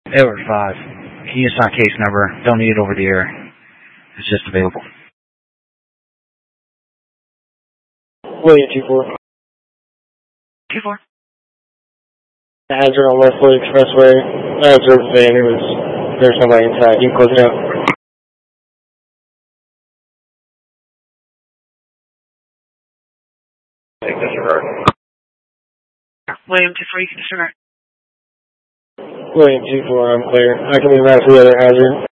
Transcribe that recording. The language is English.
Edward 5. Can you assign case number? Don't need it over the air. It's just available. William 2-4. 2-4. Hazard on Westwood Expressway. I observed the van. There's nobody inside. You can close it out. Take disregard. William 2-4, you can disregard. William 2-4, I'm clear. I can move out to the other hazard.